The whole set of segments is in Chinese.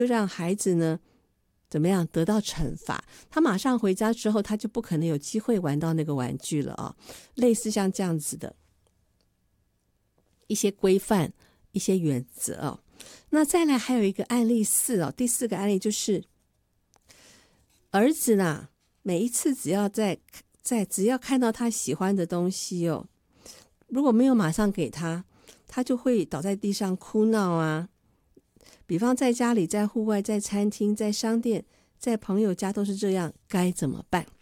就让孩子呢怎么样得到惩罚，他马上回家之后他就不可能有机会玩到那个玩具了啊。类似像这样子的一些规范一些原则哦。那再来还有一个案例4哦，第4个案例就是儿子呢每一次只要看到他喜欢的东西哦，如果没有马上给他，他就会倒在地上哭闹啊。比方在家里在户外在餐厅在商店在朋友家都是这样，该怎么办？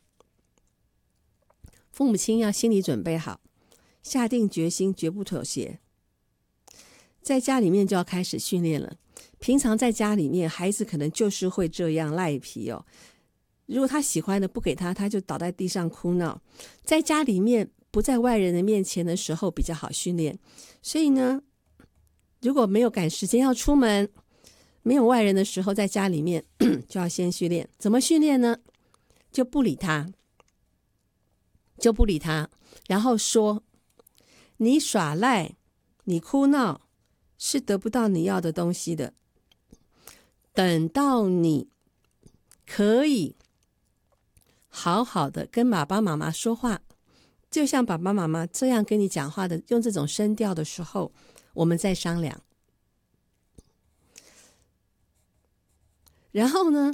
父母亲要心理准备好，下定决心绝不妥协。在家里面就要开始训练了。平常在家里面孩子可能就是会这样赖皮哦，如果他喜欢的不给他，他就倒在地上哭闹。在家里面不在外人的面前的时候比较好训练，所以呢如果没有赶时间要出门，没有外人的时候，在家里面就要先训练。怎么训练呢？就不理他，然后说你耍赖你哭闹是得不到你要的东西的，等到你可以好好的跟爸爸妈妈说话，就像爸爸妈妈这样跟你讲话的，用这种声调的时候，我们再商量。然后呢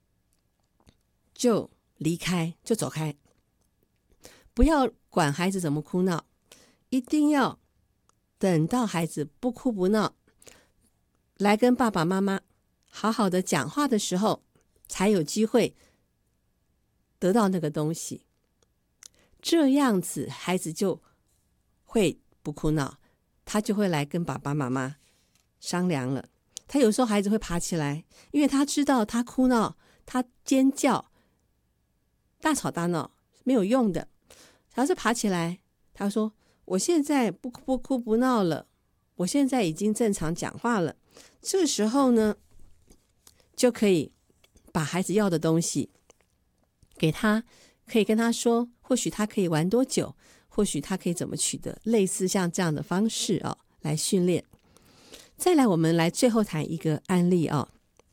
就离开，就走开，不要管孩子怎么哭闹，一定要等到孩子不哭不闹来跟爸爸妈妈好好的讲话的时候，才有机会得到那个东西。这样子孩子就会不哭闹，他就会来跟爸爸妈妈商量了。他有时候孩子会爬起来，因为他知道他哭闹他尖叫大吵大闹没有用的，他是爬起来，他说我现在不哭不闹了，我现在已经正常讲话了。这个时候呢就可以把孩子要的东西给他，可以跟他说或许他可以玩多久，或许他可以怎么取得，类似像这样的方式哦，来训练。再来我们来最后谈一个案例哦，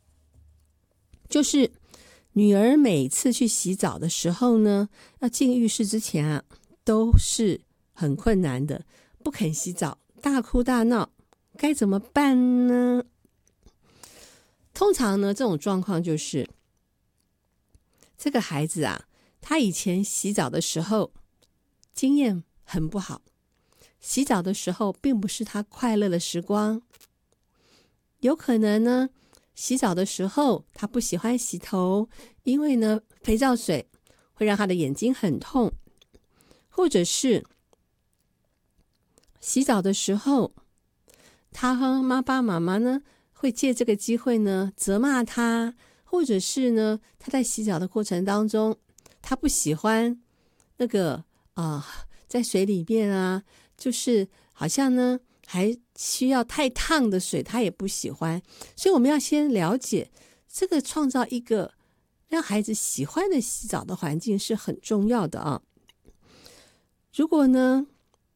就是女儿每次去洗澡的时候呢，要进浴室之前啊都是很困难的，不肯洗澡，大哭大闹，该怎么办呢？通常呢这种状况就是这个孩子啊，他以前洗澡的时候经验很不好，洗澡的时候并不是他快乐的时光，有可能呢洗澡的时候他不喜欢洗头，因为呢肥皂水会让他的眼睛很痛，或者是洗澡的时候他和爸爸妈妈呢会借这个机会呢责骂他，或者是呢他在洗澡的过程当中他不喜欢那个在水里面啊，就是好像呢还需要太烫的水他也不喜欢。所以我们要先了解这个创造一个让孩子喜欢的洗澡的环境是很重要的啊。如果呢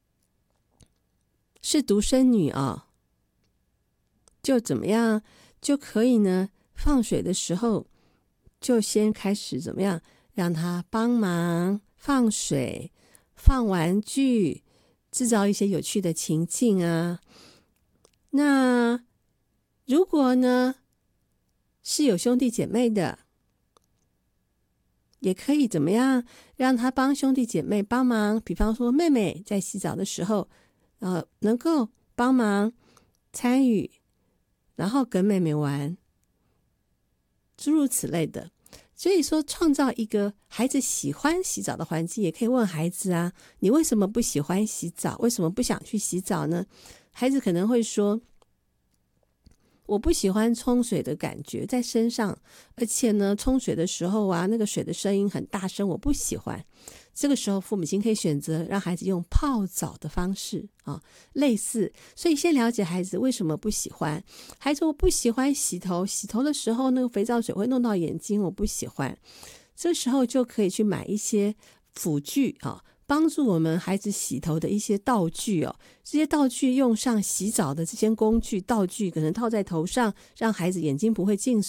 是独生女啊，就怎么样就可以呢放水的时候就先开始怎么样让他帮忙放水放玩具，制造一些有趣的情境啊。那如果呢是有兄弟姐妹的，也可以怎么样让他帮兄弟姐妹帮忙，比方说妹妹在洗澡的时候能够帮忙参与，然后跟妹妹玩，诸如此类的。所以说创造一个孩子喜欢洗澡的环境，也可以问孩子啊，你为什么不喜欢洗澡？为什么不想去洗澡呢？孩子可能会说，我不喜欢冲水的感觉在身上，而且呢冲水的时候啊那个水的声音很大声，我不喜欢。这个时候父母亲可以选择让孩子用泡澡的方式啊，类似。所以先了解孩子为什么不喜欢。孩子我不喜欢洗头，洗头的时候那个肥皂水会弄到眼睛，我不喜欢。这时候就可以去买一些辅具啊， 帮助我们孩子洗头的一些道具哦。这些道具用上洗澡的这些工具道具，可能套在头上，让孩子眼睛不会进